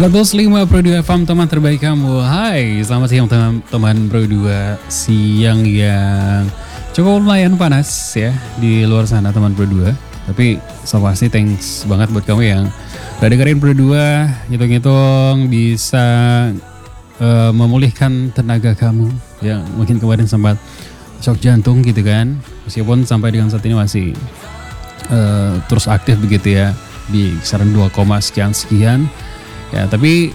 105.2 FM, teman terbaik kamu. Hai, selamat siang teman-teman Pro 2. Siang yang cukup lumayan panas ya di luar sana teman Pro 2. Tapi so pasti thanks banget buat kamu yang udah dengerin Pro 2. Ngitung-ngitung bisa memulihkan tenaga kamu yang mungkin kemarin sempat shock jantung gitu kan. Meskipun sampai dengan saat ini masih terus aktif begitu ya, di kisaran 2, sekian. Ya, tapi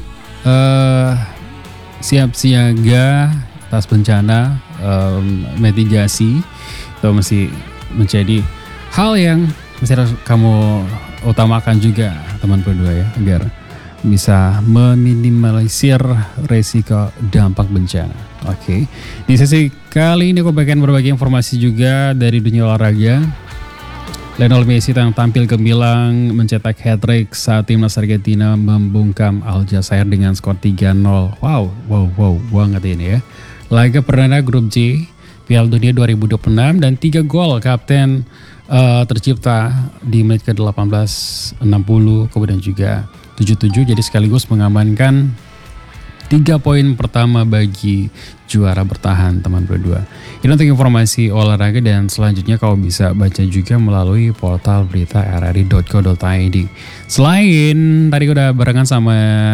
siap siaga atas bencana, mitigasi itu masih menjadi hal yang mesti harus kamu utamakan juga teman berdua ya, agar bisa meminimalisir resiko dampak bencana. Oke. Di sesi kali ini aku bagikan berbagi informasi juga dari dunia olahraga. Lionel Messi yang tampil gemilang mencetak hat-trick saat timnas Argentina membungkam Aljazair dengan skor 3-0. Wow banget ini ya. Laga perdana grup J Piala Dunia 2026 dan 3 gol kapten tercipta di menit ke-18, 60, kemudian juga 77, jadi sekaligus mengamankan 3 poin pertama bagi juara bertahan teman berdua. Ini untuk informasi olahraga dan selanjutnya kau bisa baca juga melalui portal berita rri.co.id. Selain tadi udah barengan sama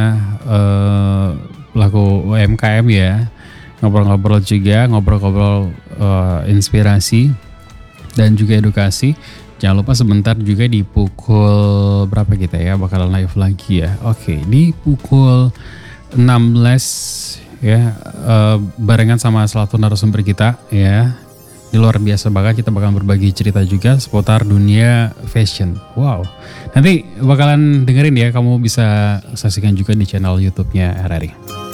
pelaku UMKM ya, ngobrol-ngobrol juga, ngobrol-ngobrol inspirasi dan juga edukasi. Jangan lupa sebentar juga di pukul berapa kita ya bakalan live lagi ya. Oke, di pukul 16 ya, barengan sama salah satu narasumber kita ya. Ini luar biasa banget, kita bakalan berbagi cerita juga seputar dunia fashion. Wow, nanti bakalan dengerin ya, kamu bisa saksikan juga di channel YouTube-nya RRI.